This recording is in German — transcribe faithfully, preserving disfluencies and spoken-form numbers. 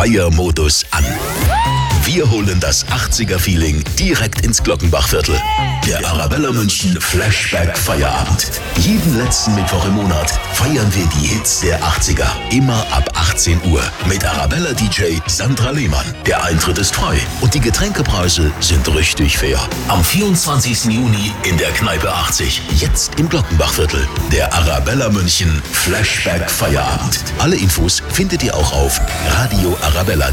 Feiermodus an. Wir holen das achtziger-Feeling direkt ins Glockenbachviertel. Der Arabella München Flashback Feierabend. Jeden letzten Mittwoch im Monat feiern wir die Hits der achtziger. Immer ab achtzehn Uhr. Mit Arabella D J Sandra Lehmann. Der Eintritt ist frei und die Getränkepreise sind richtig fair. Am vierundzwanzigsten Juni in der Kneipe achtzig. Jetzt im Glockenbachviertel. Der Arabella München Flashback Feierabend. Alle Infos findet ihr auch auf Radio Arabella.